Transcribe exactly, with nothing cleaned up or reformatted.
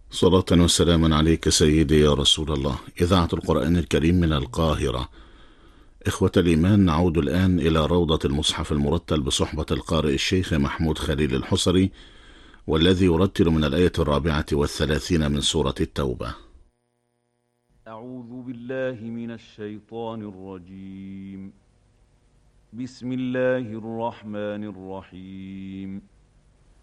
صلاة وسلاما عليك سيدي يا رسول الله. إذاعة القرآن الكريم من القاهرة. إخوة الإيمان، نعود الآن إلى روضة المصحف المرتل بصحبة القارئ الشيخ محمود خليل الحصري، والذي يرتل من الآية الرابعة والثلاثين من سورة التوبة. أعوذ بالله من الشيطان الرجيم. بسم الله الرحمن الرحيم.